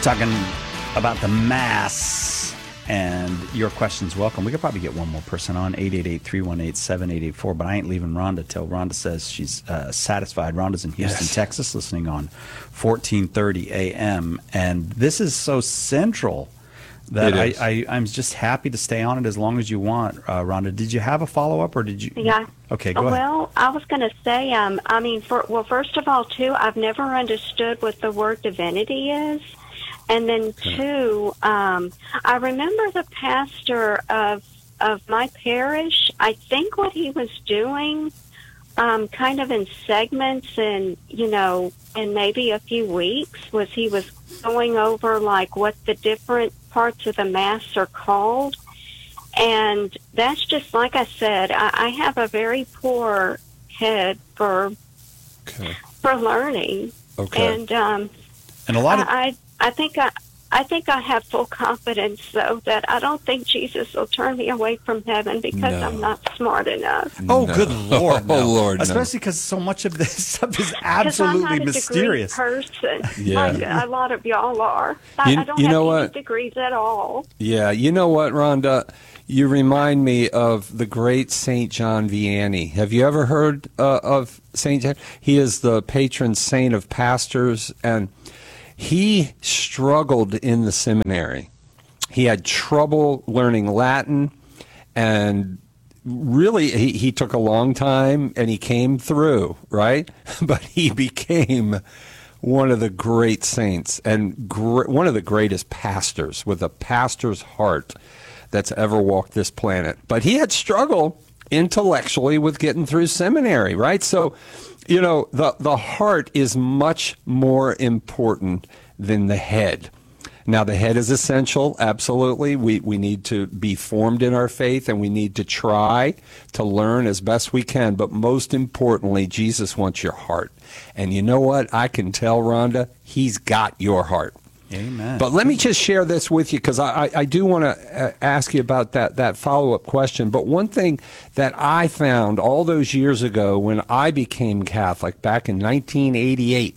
Talking about the Mass, and your questions welcome. We could probably get one more person on, 888-318-7884, but I ain't leaving Rhonda till Rhonda says she's satisfied. Rhonda's in Houston, Texas, listening on 1430 a.m., and this is so central that I'm just happy to stay on it as long as you want. Rhonda, did you have a follow-up, or did you? Yeah. Okay, go ahead. Well, I was going to say, first of all, too, I've never understood what the word divinity is. And then, two, I remember the pastor of my parish, I think what he was doing, kind of in segments and, in maybe a few weeks, was he was going over, like, what the different parts of the Mass are called. And that's just, like I said, I have a very poor head for learning. Okay. And a lot of... I think I have full confidence, though, that I don't think Jesus will turn me away from heaven because I'm not smart enough. Oh, good Lord! No. Oh, Lord! No. Especially because so much of this stuff is absolutely mysterious. I'm not a degree person, like a lot of y'all are. I don't have any degrees at all. Yeah, you know what, Rhonda? You remind me of the great Saint John Vianney. Have you ever heard of Saint John? He is the patron saint of pastors, and he struggled in the seminary. He had trouble learning Latin, and really he took a long time, and he came through, right? But he became one of the great saints and one of the greatest pastors with a pastor's heart that's ever walked this planet. But he had struggle intellectually with getting through seminary, right? So, the heart is much more important than the head. Now, the head is essential, absolutely. We need to be formed in our faith, and we need to try to learn as best we can. But most importantly, Jesus wants your heart. And you know what? I can tell, Rhonda, he's got your heart. Amen. But let me just share this with you, because I do want to ask you about that follow-up question. But one thing that I found all those years ago when I became Catholic, back in 1988,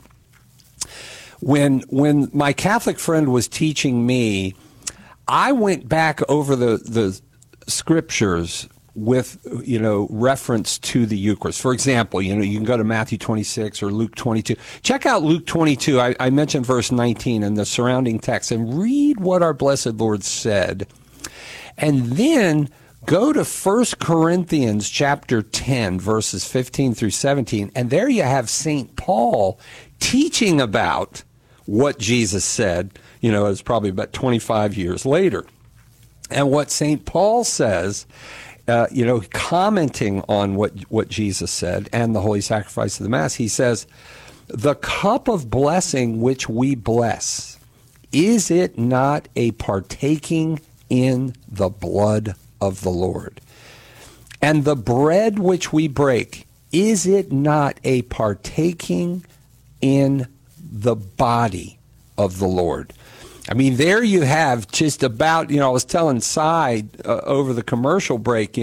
when my Catholic friend was teaching me, I went back over the scriptures with, reference to the Eucharist. For example, you can go to Matthew 26 or Luke 22. Check out Luke 22. I mentioned verse 19 and the surrounding text, and read what our blessed Lord said. And then go to 1 Corinthians chapter 10, verses 15 through 17, and there you have St. Paul teaching about what Jesus said. It's probably about 25 years later. And what St. Paul says, commenting on what Jesus said and the holy sacrifice of the Mass, he says, "The cup of blessing which we bless, is it not a partaking in the blood of the Lord? And the bread which we break, is it not a partaking in the body of the Lord?" I mean, there you have just about, I was telling Cy over the commercial break,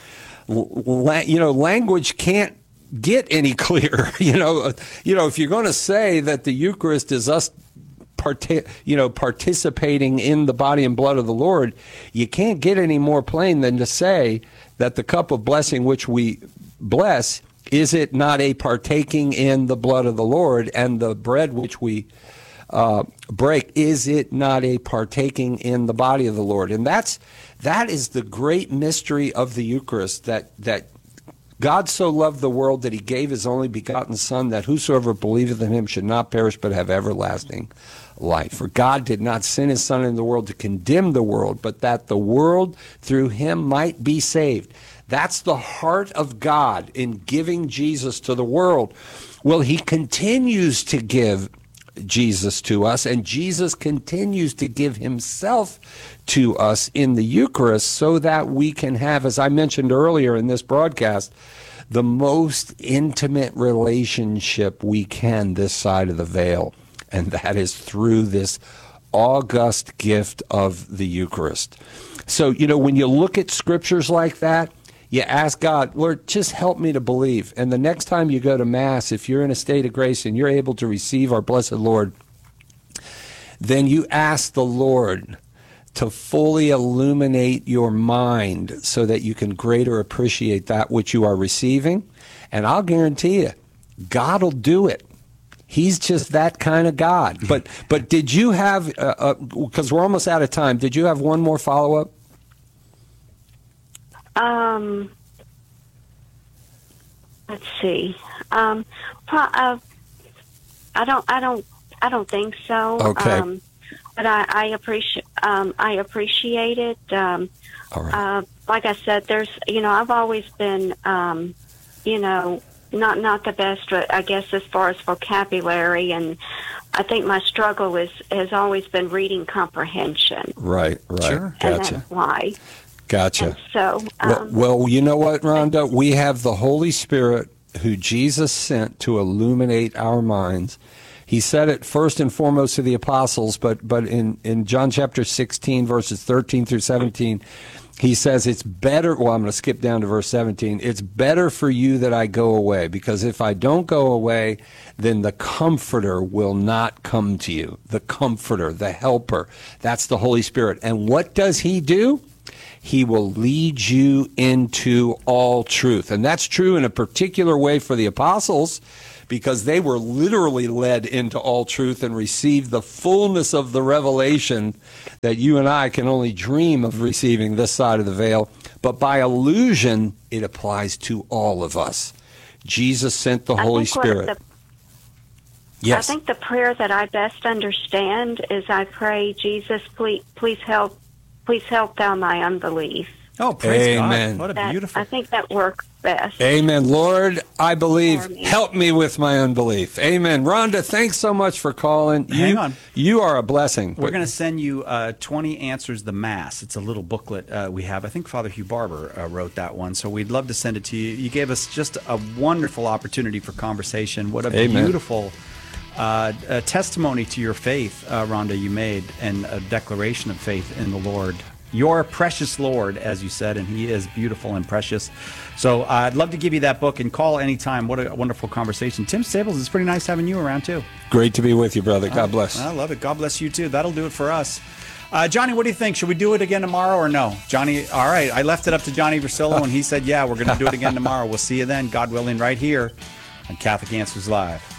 language can't get any clearer. If you're going to say that the Eucharist is us participating in the body and blood of the Lord, you can't get any more plain than to say that the cup of blessing which we bless, is it not a partaking in the blood of the Lord? And the bread which we break, is it not a partaking in the body of the Lord? And that is the great mystery of the Eucharist, that God so loved the world that he gave his only begotten Son, that whosoever believeth in him should not perish but have everlasting life. For God did not send his Son into the world to condemn the world, but that the world through him might be saved. That's the heart of God in giving Jesus to the world. Well, he continues to give Jesus to us, and Jesus continues to give himself to us in the Eucharist, so that we can have, as I mentioned earlier in this broadcast, the most intimate relationship we can this side of the veil, and that is through this august gift of the Eucharist. So, when you look at scriptures like that, you ask God, Lord, just help me to believe. And the next time you go to Mass, if you're in a state of grace and you're able to receive our blessed Lord, then you ask the Lord to fully illuminate your mind so that you can greater appreciate that which you are receiving. And I'll guarantee you, God will do it. He's just that kind of God. But did you have, because we're almost out of time, did you have one more follow-up? Let's see. I don't think so. Okay. But I appreciate it. All right. Like I said, there's, I've always been, not the best, I guess, as far as vocabulary, and I think my struggle has always been reading comprehension. Right. Sure. And Gotcha. that's why. Gotcha. And so, Well, you know what, Rhonda? We have the Holy Spirit who Jesus sent to illuminate our minds. He said it first and foremost to the apostles, but in John chapter 16, verses 13 through 17, he says it's better, well, I'm going to skip down to verse 17. It's better for you that I go away, because if I don't go away, then the Comforter will not come to you. The Comforter, the Helper, that's the Holy Spirit. And what does he do? He will lead you into all truth. And that's true in a particular way for the apostles, because they were literally led into all truth and received the fullness of the revelation that you and I can only dream of receiving this side of the veil. But by allusion, it applies to all of us. Jesus sent the Holy Spirit. Yes. I think the prayer that I best understand is I pray, Jesus, please help thou my unbelief. Oh, praise Amen. God. What a beautiful. I think that works best. Amen. Lord, I believe, For me. help me with my unbelief. Amen. Rhonda, thanks so much for calling. Hang on. You are a blessing. We're going to send you 20 Answers the Mass. It's a little booklet we have. I think Father Hugh Barber wrote that one, so we'd love to send it to you. You gave us just a wonderful opportunity for conversation. What a Amen. beautiful testimony to your faith, Rhonda, you made, and a declaration of faith in the Lord. Your precious Lord, as you said, and he is beautiful and precious. So I'd love to give you that book and call anytime. What a wonderful conversation. Tim Stables, it's pretty nice having you around, too. Great to be with you, brother. God bless. I love it. God bless you, too. That'll do it for us. Johnny, what do you think? Should we do it again tomorrow or no? Johnny, all right. I left it up to Johnny Versillo, and he said, yeah, we're going to do it again tomorrow. We'll see you then, God willing, right here on Catholic Answers Live.